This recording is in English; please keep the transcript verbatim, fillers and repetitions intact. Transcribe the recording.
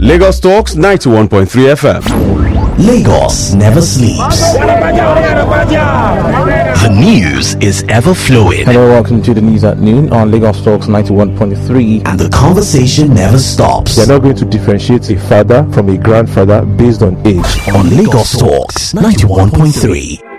Lagos Talks ninety-one point three F M. Lagos never sleeps. The news is ever flowing. Hello, welcome to the news at noon on Lagos Talks ninety-one point three. And the conversation never stops. They're not going to differentiate a father from a grandfather based on age. On Lagos Talks ninety-one point three.